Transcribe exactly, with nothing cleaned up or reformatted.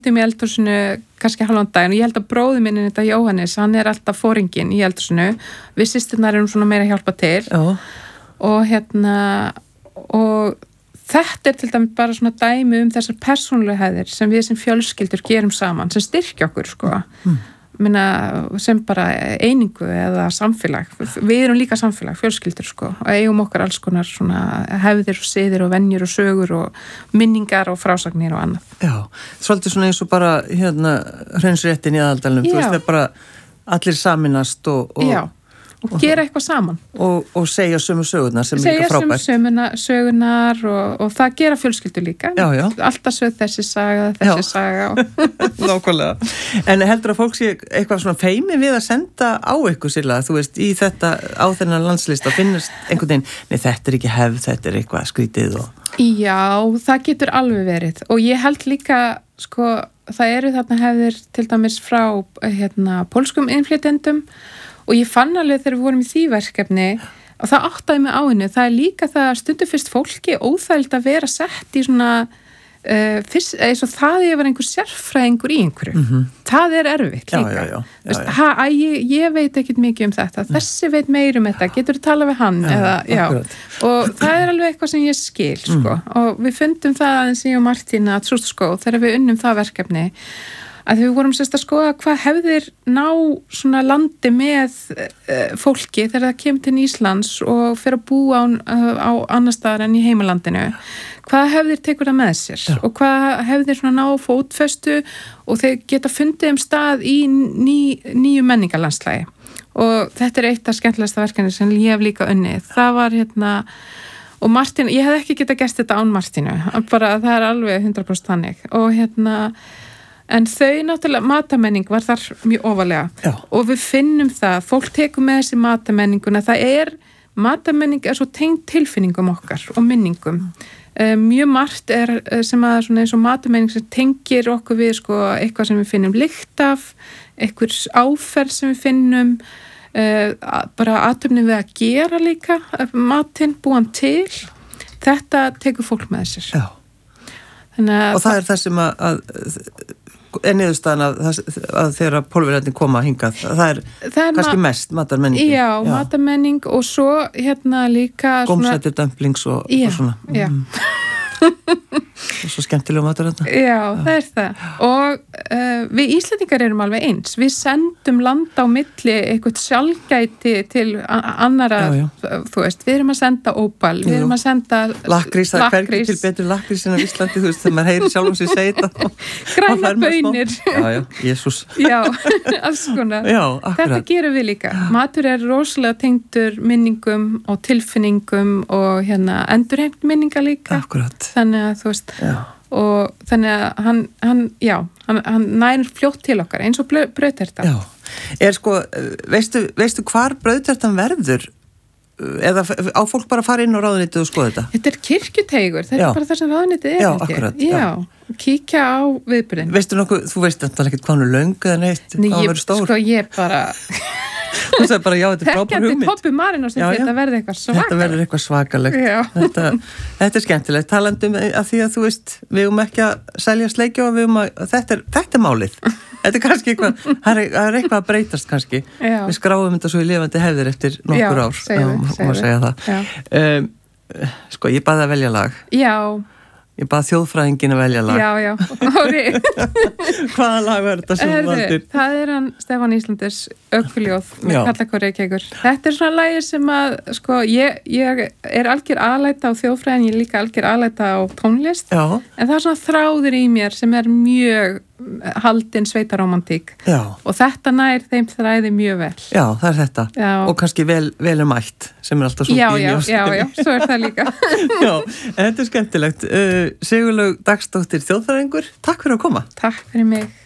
í eldhúsinu kannski halvan daginn og ég held að bróði minni þetta Jóhannes, hann er alltaf fóringinn í eldhúsinu, við systurnar erum svona meira að hjálpa til Já. og hérna og þetta er til dæmis bara svona dæmi um þessar persónulegu hefðir sem við sem fjölskyldur gerum saman, sem styrkja okkur sko mm. Minna, sem bara einingu eða samfélag, við erum líka samfélag fjölskyldur sko, og eigum okkar alls konar svona hefðir og siðir og venjur og sögur og minningar og frásagnir og annað. Já, svolítið svona eins og bara hérna hraunsréttin í aðaldalunum, þú veist það er bara allir saminast og, og Já, og gera eitthvað saman og, og segja sömu sögurnar sem er líka frábært segja sömu sögurnar og, og það gera fjölskyldur líka já, já. alltaf sög þessi saga, þessi já. saga og... Nákvæmlega, en heldur að fólk sé eitthvað svona feimi við að senda á ykkur Silla, þú veist, í þetta á þennan landslista finnast einhvern veginn nei þetta er ekki hefð, þetta er eitthvað skrítið og... Já, það getur alveg verið og ég held líka sko, það eru þarna hefðir til dæmis frá hérna, pólskum innflytjendum og ég fann alveg þegar við vorum í því verkefni og það áttaði mig á henni, það er líka það að stundum fyrst fólki óþægilt að vera sett í svona uh, fyrst, eins og það ég var einhver sérfræðingur í einhverju, mm-hmm. það er erfitt líka, já, já, já, já, Vist, já. Ha, að, ég, ég veit ekkert mikið um þetta þessi veit meir um þetta, getur þú tala við hann já, eða, já, og það er alveg eitthvað sem ég skil, sko, mm. og við fundum það eins ég og Martína að trúst sko, þegar við unnum það verkefni að við vorum sérst að skoða hvað hefðir ná svona landi með uh, fólki þegar það kemur til Íslands og fer að búa á, uh, á annar staðar en í heimalandinu. Hvað hefðir tekur það með sér Já. og hvað hefðir svona ná fótfestu og þeir geta fundið um stað í ný, nýju menningarlandslægi. Og þetta er eitt af skemmtilegsta verkefni sem ég hef líka unnið. Það var hérna, og Martín, ég hef ekki getað gert þetta án Martínu, bara það er alveg hundrað prósent þannig. Og hérna, en þau náttúrulega, matamenning var þar mjög ofalega Já. og við finnum það, fólk tekur með þessi matamenninguna, það er, matamenning er svo tengd tilfinningum okkar og minningum. Um, mjög margt er sem að svona eins og matamenning sem tengir okkur við sko eitthvað sem við finnum lykt af, eitthvað áferð sem við finnum, uh, bara athöfni við að gera líka, matinn, búan til, þetta tekur fólk með sér. Já. Og það er það sem að, að er niðurstaðan að, að þegar pólverjarnir koma hingað, það er, það er kannski ma- mest matarmenning. Já, já, matarmenning og svo hérna líka gómsættir, dumplings og, já, og svona. Já. Mm. Og svo skemmtilega matur þetta. Já, já, það er það. Og uh, við Íslendingar erum alveg eins. Við sendum land á milli eitthvað sjálfgæti til annara, já, já. Þú veist, við erum að senda ópal, við erum að senda lakrís, það er hvergi til betur lakrís en á Íslandi, þú veist, þegar maður heyrir sjálfum sér segja þetta. Græna baunir. Já, já, Jesús. Já, alls konar. Já, akkurat. Þetta gerum við líka. Matur er rosalega tengdur minningum og tilfinningum og hérna endurheimt minninga líka. Akkurat. Þannig að þú veist, já. Og þannig að hann, hann já, hann, hann nær fljótt til okkar eins og brauðterta. Já, er sko, veistu, veistu hvar brauðtertan verður? Eða á fólk bara að fara inn á ráðuneytið og skoða þetta? Þetta er kirkjuteigur, þetta já. Er bara það sem ráðuneytið er. Já, akkurat. Já, já. Kíkja á viðburðin. Veistu nokkuð, þú veist náttúrulega ekkert hvað hann er löng eða neitt, Nei, hvað hann verður stór? Sko, ég bara... Þú sagði bara, já, þetta er frábær hugmynd. Þekkjandi Toppi Marinós, þetta verður eitthvað svakalegt. Þetta verður eitthvað svakalegt. Þetta, þetta er skemmtilegt. Talandum að því að þú veist, við um ekki að selja sleikja og við um að, þetta er, þetta er málið. Þetta er kannski eitthvað, það er, er eitthvað að breytast kannski. Já. Við skráum þetta svo í lifandi hefðir eftir nokkur já, ár. Segðu, Já, segðu. Segja það. Um, sko, ég baði að velja lag. Já. Ég bað þjóðfræðingin að velja lag. Já, já. Hvaða lag var þetta sem þú valdir? Það er hann Stefán Íslanders Ökuljóð með Kallakór Reykjavíkur. Þetta er svona lagið sem að, sko, ég, ég er algjör aðlæta á þjóðfræðin, ég er líka algjör aðlæta á tónlist. Já. En það er svona þráður í mér sem er mjög haldin sveitaromantík. Já. Og þetta nær þeim þræði mjög vel. Já, það er þetta. Já. Og kannski vel, vel um ætt, sem er alltaf svo já, já, já, já, svo er það líka. Já, en þetta er skemmtilegt. Uh, Sigurlaug Dagsdóttir þjóðfræðingur, takk fyrir að koma. Takk fyrir mig.